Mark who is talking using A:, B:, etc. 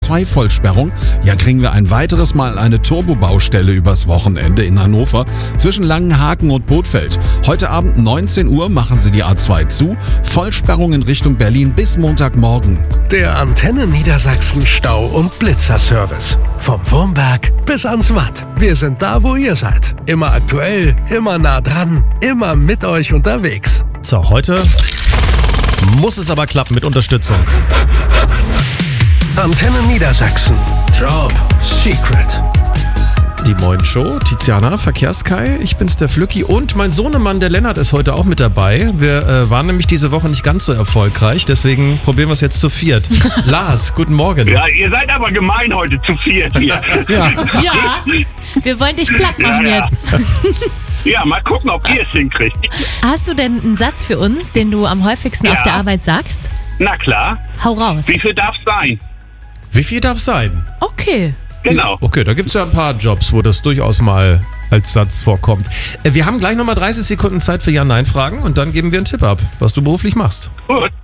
A: A2-Vollsperrung. Ja, kriegen wir ein weiteres Mal eine Turbobaustelle übers Wochenende in Hannover zwischen Langenhagen und Bothfeld. Heute Abend 19 Uhr machen sie die A2 zu. Vollsperrung in Richtung Berlin bis Montagmorgen.
B: Der Antenne Niedersachsen Stau- und Blitzerservice. Vom Wurmberg bis ans Watt. Wir sind da, wo ihr seid. Immer aktuell, immer nah dran, immer mit euch unterwegs.
C: So, heute muss es aber klappen mit Unterstützung.
B: Antenne Niedersachsen. Job Secret.
C: Die Moin Show, Tiziana, Verkehrskai, ich bin's der Flücki und mein Sohnemann, der Lennart, ist heute auch mit dabei. Wir waren nämlich diese Woche nicht ganz so erfolgreich, deswegen probieren wir es jetzt zu viert. Lars, guten Morgen.
D: Ja, ihr seid aber gemein heute zu viert hier.
E: Ja, wir wollen dich platt machen jetzt.
D: Ja, mal gucken, ob ihr es hinkriegt.
E: Hast du denn einen Satz für uns, den du am häufigsten auf der Arbeit sagst?
D: Na klar.
E: Hau raus.
D: Wie viel darf es sein?
C: Wie viel darf es sein?
E: Okay.
D: Genau.
C: Okay, da gibt's ja ein paar Jobs, wo das durchaus mal als Satz vorkommt. Wir haben gleich nochmal 30 Sekunden Zeit für Ja-Nein-Fragen und dann geben wir einen Tipp ab, was du beruflich machst.
D: Gut.